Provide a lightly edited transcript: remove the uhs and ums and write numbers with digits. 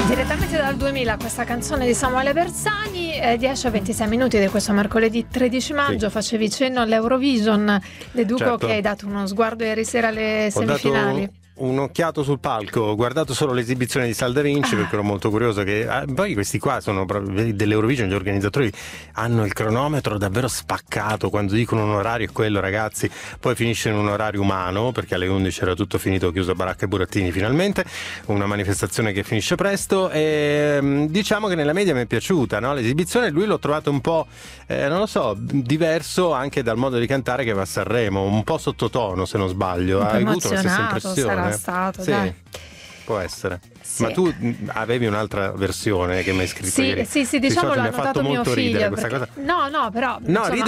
Direttamente dal 2000 questa canzone di Samuele Bersani, 10-26 minuti di questo mercoledì 13 maggio. Sì. Facevi cenno all'Eurovision, Deduco, certo, che hai dato uno sguardo ieri sera alle semifinali. Un'occhiato sul palco, ho guardato solo l'esibizione di Salda Vinci perché ero molto curioso poi questi qua sono dell'Eurovision, gli organizzatori hanno il cronometro davvero spaccato, quando dicono un orario è quello, ragazzi, poi finisce in un orario umano perché alle 11 era tutto finito, chiuso Baracca e Burattini finalmente, una manifestazione che finisce presto e diciamo che nella media mi è piaciuta, no? L'esibizione, lui l'ho trovato un po' non lo so, diverso anche dal modo di cantare che va a Sanremo, un po' sottotono se non sbaglio, hai avuto la stessa impressione? Stato, sì, dai. Può essere. Sì. Ma tu avevi un'altra versione che mi hai scritto ieri? Sì, diciamo l'ha notato mio figlio. Questa cosa. No, però no,